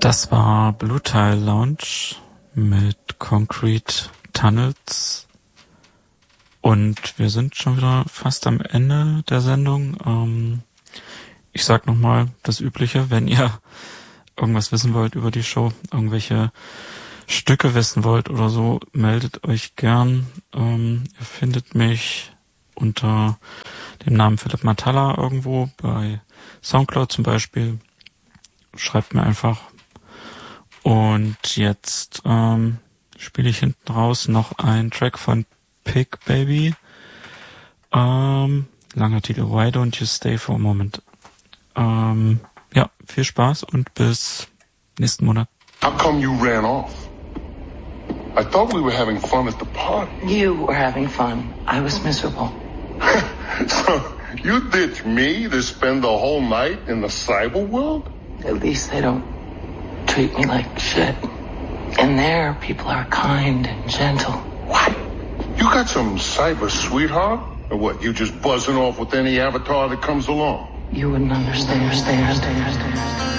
Das war Blue Tile Lounge mit Concrete Tunnels und wir sind schon wieder fast am Ende der Sendung. Ich sag nochmal das Übliche, wenn ihr irgendwas wissen wollt über die Show, irgendwelche Stücke wissen wollt oder so, meldet euch gern. Ihr findet mich unter dem Namen Philipp Matalla irgendwo bei Soundcloud zum Beispiel. Schreibt mir einfach. Und jetzt spiele ich hinten raus noch einen Track von Pig Baby. Langer Titel, Why Don't You Stay for a Moment. Ja, viel Spaß und bis nächsten Monat. How come you ran off? I thought we were having fun at the party. You were having fun. I was miserable. So you ditched me to spend the whole night in the cyber world? At least they don't treat me like shit. And there, people are kind and gentle. What? You got some cyber sweetheart? Or what, you just buzzing off with any avatar that comes along? You wouldn't understand.